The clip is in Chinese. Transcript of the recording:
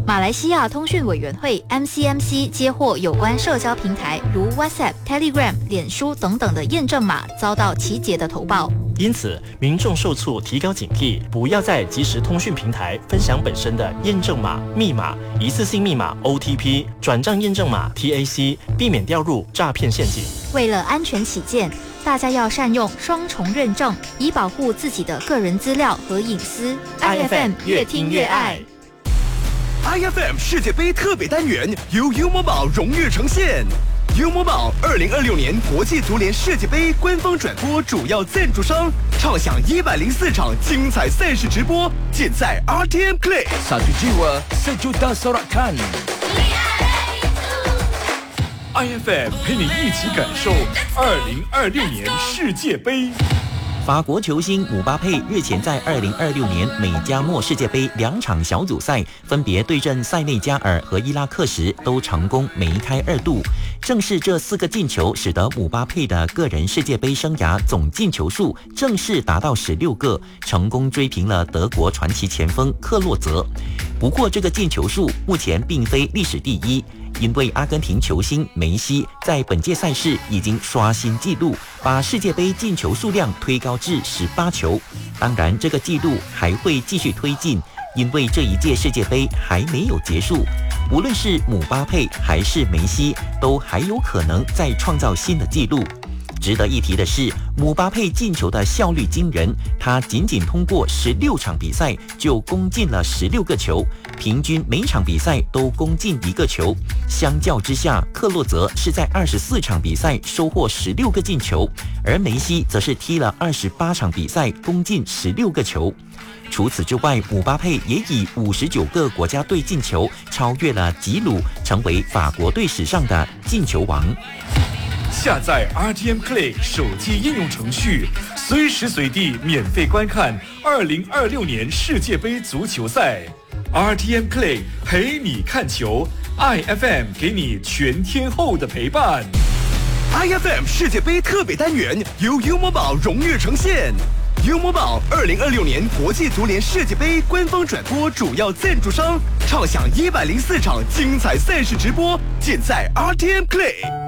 马来西亚通讯委员会 MCMC 接获有关社交平台如 WhatsApp、Telegram、脸书等等的验证码遭到集结的投报。 因此，民众受促提高警惕，不要在即时通讯平台分享本身的验证码、密码、一次性密码 OTP、转账验证码 TAC， 避免掉入诈骗陷阱。 为了安全起见，大家要善用双重认证，以保护自己的个人资料和隐私。IFM 越听越爱。 IFM 世界杯特别单元由 U Mobile 荣誉呈现。U Mobile 2026年国际足联世界杯官方转播主要赞助商，畅享104场精彩赛事直播，尽在 RTM Play。 Satu jiwa, sejuta sorakan。 IFM 陪你一起感受2026年世界杯。 法国球星姆巴佩日前在2026年美加墨世界杯2场小组赛分别对阵塞内加尔和伊拉克时，都成功梅开2度。正是这4个进球，使得姆巴佩的个人世界杯生涯总进球数正式达到16个，成功追平了德国传奇前锋克洛泽。不过，这个进球数目前并非历史第一。因为阿根廷球星梅西在本届赛事已经刷新纪录，把世界杯进球数量推高至18球。当然，这个纪录还会继续推进，因为这一届世界杯还没有结束。无论是姆巴佩还是梅西，都还有可能再创造新的纪录。值得一提的是，姆巴佩进球的效率惊人，他仅通过16场比赛就攻进了16个球，平均每场比赛都攻进1个球。相较之下，克洛泽是在24场比赛收获16个进球，而梅西则是踢了28场比赛攻进16个球。除此之外，姆巴佩也以59个国家队进球超越了吉鲁，成为法国队史上的进球王。 下载 RTM Play 手机应用程序，随时随地免费观看2026年世界杯足球赛。RTM Play 陪你看球 ，IFM 给你全天候的陪伴。 IFM 世界杯特别单元由 U Mobile 荣誉呈现。U Mobile 2026年国际足联世界杯官方转播主要赞助商，畅享104场精彩赛事直播，尽在 RTM Play。